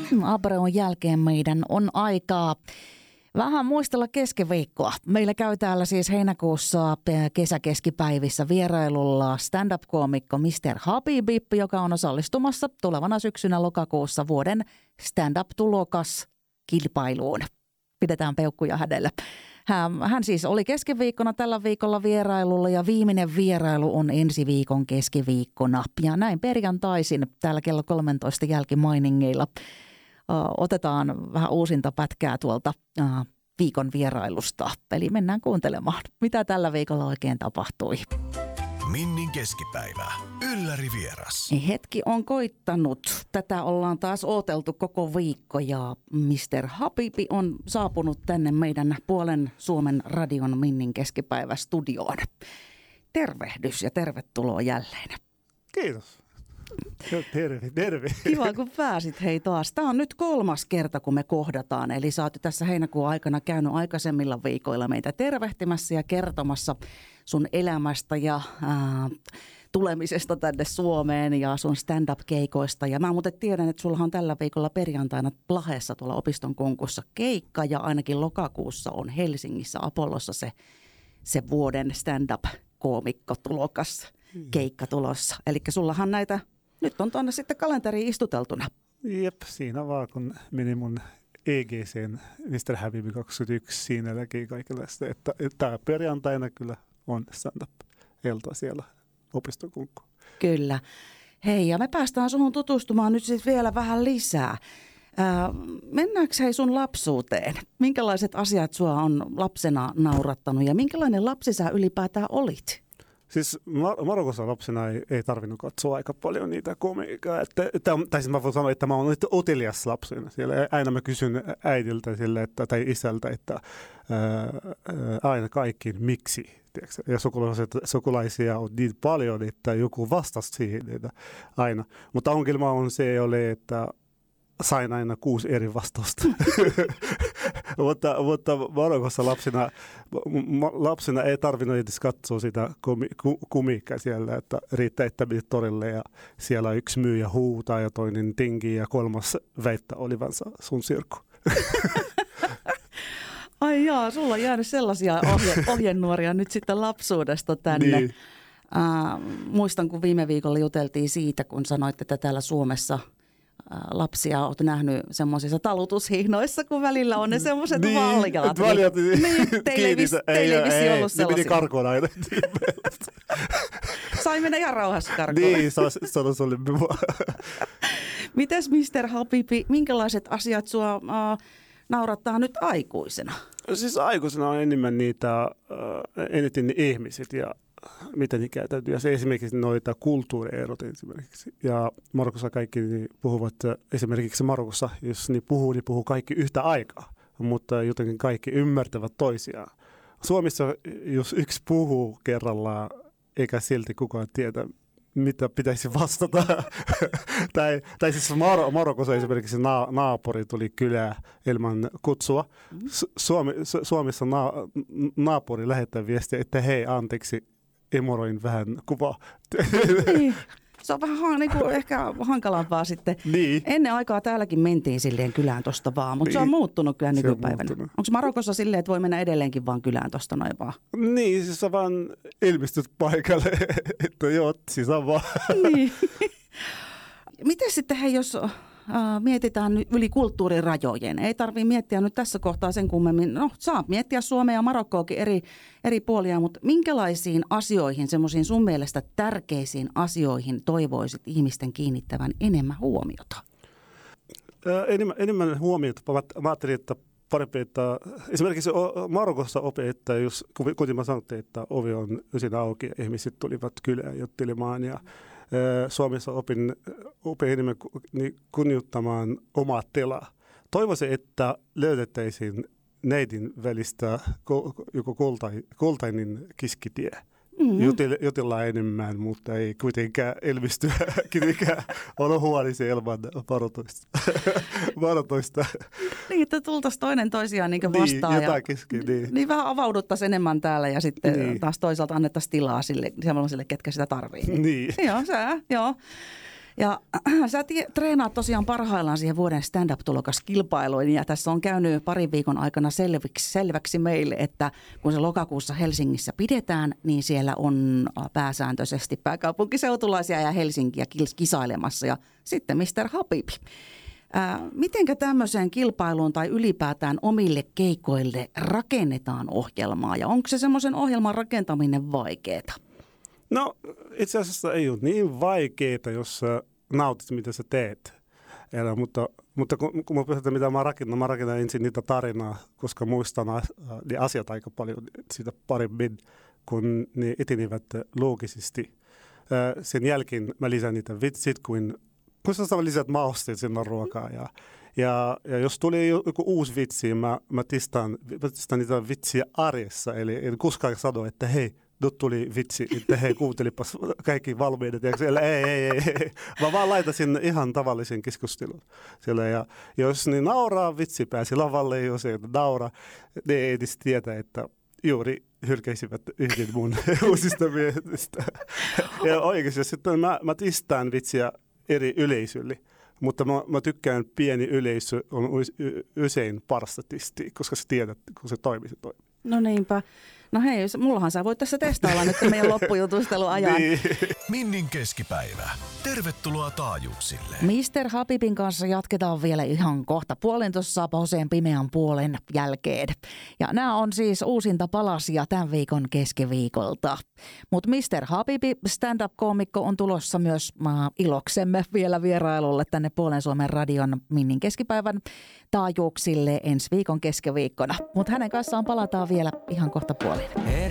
Abreon jälkeen meidän on aikaa vähän muistella keskiviikkoa. Meillä käy täällä siis heinäkuussa kesäkeskipäivissä vierailulla stand-up-koomikko Mr. Habibip, joka on osallistumassa tulevana syksynä lokakuussa vuoden stand-up-tulokas kilpailuun. Pidetään peukkuja hänelle. Hän siis oli keskiviikkona tällä viikolla vierailulla ja viimeinen vierailu on ensi viikon keskiviikkona. Ja näin perjantaisin täällä kello 13 jälkimainingeilla otetaan vähän uusinta pätkää tuolta viikon vierailusta. Eli mennään kuuntelemaan, mitä tällä viikolla oikein tapahtui. Minnin keskipäivä. Ylläri vieras. Hetki on koittanut. Tätä ollaan taas ooteltu koko viikko ja Mr. Habibi on saapunut tänne meidän puolen Suomen radion Minnin keskipäivä studioon. Tervehdys ja tervetuloa jälleen. Kiitos. Terve. Kiva, kun pääsit hei taas. Tämä on nyt 3. kerta, kun me kohdataan. Eli sä oot tässä heinäkuun aikana käynyt aikaisemmilla viikoilla meitä tervehtimässä ja kertomassa sun elämästä ja tulemisesta tänne Suomeen ja sun stand-up-keikoista. Ja mä muuten tiedän, että sulla on tällä viikolla perjantaina Plaheessa tuolla opiston konkussa keikka ja ainakin lokakuussa on Helsingissä Apollossa se vuoden stand-up-koomikko tulokas keikka tulossa. Eli sullahan näitä nyt on tuonne sitten kalenteriin istuteltuna. Jep, siinä vaan kun meni mun EGC:n Mr. Habibi 21 siinä näki kaikenlaista, että tämä perjantaina kyllä on stand-up-elta siellä opistokunkku. Kyllä. Hei, ja me päästään suhun tutustumaan nyt siis vielä vähän lisää. Mennäänkö hei sun lapsuuteen? Minkälaiset asiat sua on lapsena naurattanut ja minkälainen lapsi sä ylipäätään olit? Siis Marokossa lapsena ei tarvinnut katsoa aika paljon niitä komiikkaa. Tai siis mä voin sanoa, että mä oon utelias lapsena. Siellä aina mä kysyn äidiltä tai isältä, että aina kaikkiin miksi. Tiedätkö? Ja sukulaisia on niin paljon, että joku vastasi siihen aina. Mutta ongelma on se, että sain aina 6 eri vastausta. mutta Marokossa lapsena ei tarvinnut edes katsoa sitä komiikkaa siellä, että riittää, että meni torille ja siellä yksi myyjä huutaa ja toinen tinki ja 3 väittää olivansa sun sirkku. Ai jaa, sulla on jäänyt sellaisia ohjenuoria nyt sitten lapsuudesta tänne. Niin. Muistan, kun viime viikolla juteltiin siitä, kun sanoit, että täällä Suomessa lapsia olet nähnyt semmoisissa talutushihnoissa, kun välillä on ne semmoiset valjaat. Niin, teillä ei vissi ollut sellaisia. Ne piti karkoon aina. Sai mennä ihan rauhassa karkoon. Niin, sano se oli mua. Mites Mr. Habibi, minkälaiset asiat sua naurattaa nyt aikuisena? Siis aikuisena on enemmän eniten ihmiset ja mitä ne käytäytyy. Ja se esimerkiksi noita kulttuurierot esimerkiksi. Ja Marokossa kaikki puhuvat, esimerkiksi Marokossa, jos ne puhuu kaikki yhtä aikaa. Mutta jotenkin kaikki ymmärtävät toisiaan. Suomessa, jos yksi puhuu kerrallaan, eikä silti kukaan tiedä, mitä pitäisi vastata. tai siis Marokossa esimerkiksi naapuri tuli kylään ilman kutsua. Suomessa naapuri lähettää viestiä, että hei, anteeksi, emoroin vähän kuvaa. Niin. Se on vähän ehkä hankalampaa sitten. Niin. Ennen aikaa täälläkin mentiin silleen kylään tosta vaan, mutta niin. Se on muuttunut kyllä nykypäivänä. Onko Marokossa silleen, että voi mennä edelleenkin vaan kylään tosta noin vaan? Niin, siis on vaan ilmestyt paikalle, että joo, siis on vaan. Niin. Miten sitten hei, jos mietitään nyt yli kulttuurin rajojen? Ei tarvitse miettiä nyt tässä kohtaa sen kummemmin. No, saa miettiä Suomea ja Marokkoakin eri puolia, mutta minkälaisiin asioihin, semmoisiin sun mielestä tärkeisiin asioihin toivoisit ihmisten kiinnittävän enemmän huomiota? Enemmän huomiota. Mä ajattelin, että parempi, että esimerkiksi Marokossa opettaa, jos kuten mä sanottiin, että ovi on ysin auki ja ihmiset tulivat kylään juttelemaan ja Suomessa opin enemmän kunnioittamaan omaa tilaa. Toivoisin, että löydettäisiin neidin välistä joku kultainen keskitie. Jutellaan enemmän, mutta ei kuitenkaan elvistyä, kuitenkaan olla huolisia ilman varotoista. Niin, että tultaisiin toinen toisiaan niin vastaan niin vähän avauduttaisiin enemmän täällä ja sitten taas toisaalta annettaisiin tilaa sellaisille, ketkä sitä tarvitsee. Niin. Joo. Ja sä treenaat tosiaan parhaillaan siihen vuoden stand-up-tulokaskilpailuun ja tässä on käynyt parin viikon aikana selväksi meille, että kun se lokakuussa Helsingissä pidetään, niin siellä on pääsääntöisesti pääkaupunkiseutulaisia ja Helsinkiä kisailemassa ja sitten Mr. Habibi. Mitenkä tämmöiseen kilpailuun tai ylipäätään omille keikoille rakennetaan ohjelmaa ja onko se semmoisen ohjelman rakentaminen vaikeaa? No itse asiassa ei ole niin vaikeaa, jos sä nautit, mitä sä teet. Mutta kun mä pyydän, mitä mä rakennan ensin niitä tarinaa, koska muistan ne asiat aika paljon siitä paremmin, kun ne etenivät loogisesti. Sen jälkeen mä lisään niitä vitsit, kun sä lisät mausteet sinne ruokaa. Ja jos tulee joku uusi vitsi, mä tistaan niitä vitsiä arjessa. Eli koskaan sano, että hei, nyt tuli vitsi, että hei, kuuntelipas kaikki valmiidet. Ei. Mä vaan laitasin ihan tavallisen keskustelun. Ja jos ne nauraa vitsi pääsi lavalle, jos ei naura, ne ei edes tietä, että juuri hylkäisivät yhden mun uusista miehistä. Ja oikeasti sitten mä tistaan vitsiä eri yleisölle. Mutta mä tykkään pieni yleisö on usein parasta tistiä, koska sä tiedät, kun se toimii. No niinpä. No hei, mullahan sä voit tässä testailla nyt meidän loppujutustelun ajan. Niin. Minnin keskipäivä. Tervetuloa taajuuksille. Mr. Habibin kanssa jatketaan vielä ihan kohta tuossa Hoseen pimeän puolen jälkeen. Ja nämä on siis uusinta palasia tämän viikon keskiviikolta. Mutta Mr. Habibi, stand-up-koomikko, on tulossa myös iloksemme vielä vierailulle tänne Puolen Suomen radion Minnin keskipäivän taajuuksille ensi viikon keskiviikkona. Mutta hänen kanssaan palataan vielä ihan kohta puolin.